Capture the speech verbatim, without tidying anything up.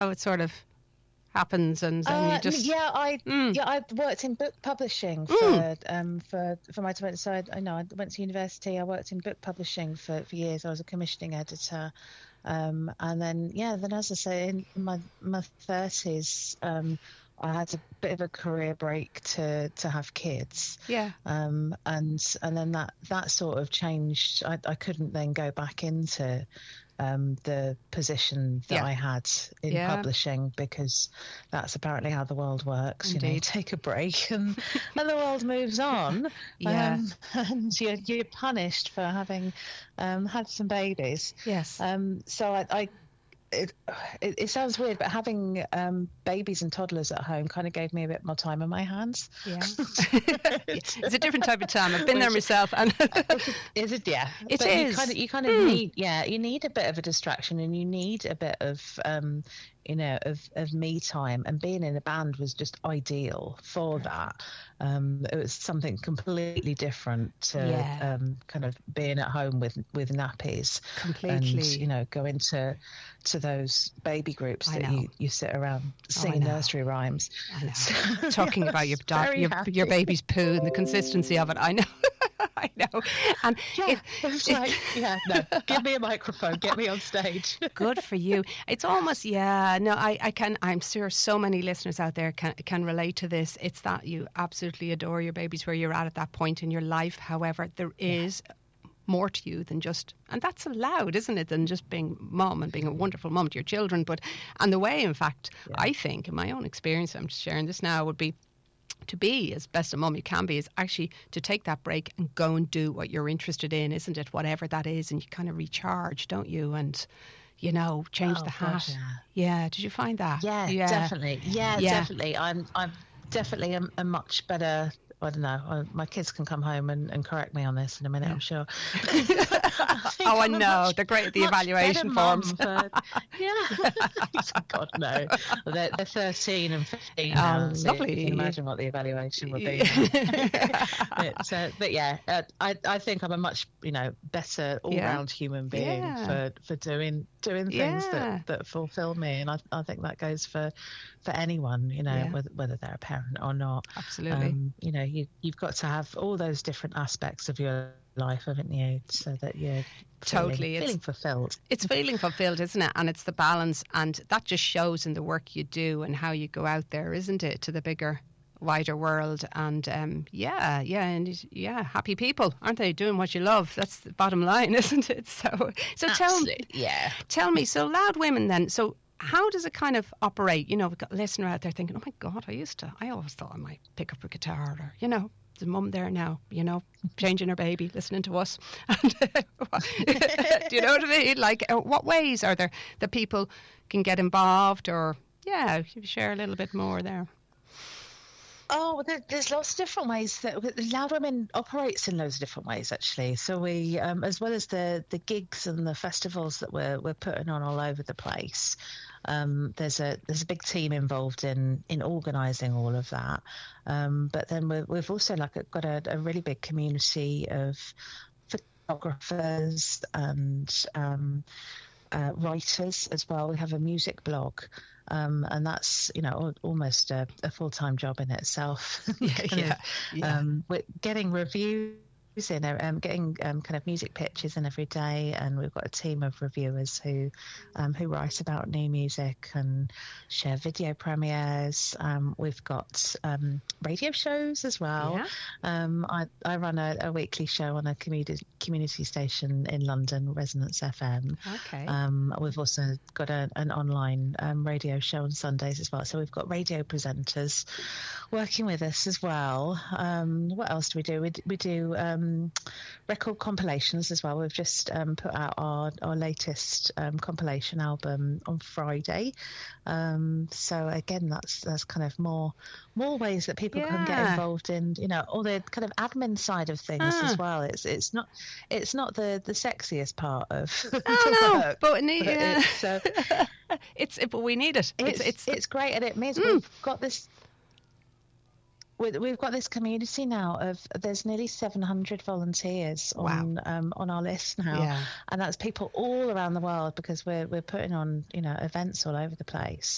it sort of happens, and then Uh, you just yeah, I Mm. yeah I worked in book publishing for Mm. um for for my development. So I, I know I went to university. I worked in book publishing for, for years. I was a commissioning editor, um, and then yeah, then as I say, in my my thirties, um, I had a bit of a career break to to have kids. yeah, Um, and and then that that sort of changed. I I couldn't then go back into um, the position that Yeah. I had in Yeah. publishing, because that's apparently how the world works. You know, you Indeed. take a break and, and the world moves on. Yeah. Um, and you're, you're punished for having um, had some babies. yes, Um, so I, I it, it, it sounds weird, but having um, babies and toddlers at home kind of gave me a bit more time on my hands. yeah. It's a different type of time. I've been there myself, and Is it? Yeah, It but is. You kind of, you kind of Hmm. need, yeah, you need a bit of a distraction, and you need a bit of, um, you know, of, of me time. And being in a band was just ideal for that. Um, it was something completely different to Yeah. um, kind of being at home with with nappies, Completely. and you know, going to to those baby groups I that know. you, you sit around Oh, I singing know. nursery rhymes. I know. So, Talking yeah, about your, da- very your happy. your baby's poo and the consistency of it. I know. I know. And Yeah, it- it's it- like, yeah, no, give me a microphone, get me on stage. good for you. It's almost, yeah, no, I, I can, I'm sure so many listeners out there can, can relate to this. It's that you absolutely adore your babies where you're at at that point in your life. However, there is more to you than just, and that's allowed, isn't it, than just being mum and being a wonderful mum to your children. But, and the way, in fact, Yeah. I think, in my own experience, I'm just sharing this now, would be to be as best a mum you can be is actually to take that break and go and do what you're interested in, isn't it? Whatever that is, and you kind of recharge, don't you? And, you know, change Oh, the God, hat. yeah. Yeah. Did you find that? Yeah, definitely. Yeah, Yeah. definitely. I'm I'm definitely a, a much better. I don't know. I, my kids can come home and, and correct me on this in a minute, Yeah. I'm sure. Oh, I know. They're great at the evaluation forms. Yeah. God, no. Well, they're, they're thirteen and fifteen Oh, now. So lovely. you can imagine what the evaluation would be. but, uh, but yeah, uh, I, I think I'm a much, you know, better all-round human being Yeah. for, for doing doing things Yeah. that, that fulfill me. And I, I think that goes for, for anyone, you know, Yeah. whether, whether they're a parent or not. Absolutely. Um, you know, you, you've got to have all those different aspects of your life, haven't you? So that you're Totally, feeling, it's- feeling fulfilled. It's feeling fulfilled, isn't it? And it's the balance, and that just shows in the work you do and how you go out there, isn't it, to the bigger, wider world. And um, yeah, yeah, and yeah, happy people, aren't they, doing what you love? That's the bottom line, isn't it? So, so tell me, Absolutely, yeah. tell me, so Loud Women then. So how does it kind of operate? You know, we've got a listener out there thinking, oh my God, I used to, I always thought I might pick up a guitar, or you know. The mum there now, you know, changing her baby, listening to us. And, do you know what I mean? Like, uh, what ways are there that people can get involved, or yeah, if you share a little bit more there. Oh, there, there's lots of different ways that Loud Women operates in loads of different ways, actually. So we, um, as well as the the gigs and the festivals that we're we're putting on all over the place, um, there's a there's a big team involved in in organising all of that. Um, but then we're, we've also like got a, a really big community of photographers and um, uh, writers as well. We have a music blog. Um, and that's, you know, al- almost a, a full-time job in itself. Kind yeah, of, yeah. Um, we're getting reviews in, um, getting um, kind of music pitches in every day, and we've got a team of reviewers who um, who write about new music and share video premieres. Um, we've got um, radio shows as well. Yeah. Um, I, I run a, a weekly show on a community community station in London, Resonance F M. Okay. Um, we've also got a, an online um, radio show on Sundays as well. So we've got radio presenters working with us as well. Um, what else do we do? We, d- we do um, record compilations as well. We've just um, put out our, our latest um, compilation album on Friday. Um, so again, that's that's kind of more more ways that people can get Yeah. involved in, you know, all the kind of admin side of things Ah. as well. It's it's not it's not the the sexiest part of Oh the no, work, but, ne- but yeah. it's, uh, it's it, but we need it. it's, It's it's great, and it means Mm. we've got this we- we've got this community now of there's nearly seven hundred volunteers on um, on our list now, Yeah. and that's people all around the world, because we're we're putting on, you know, events all over the place.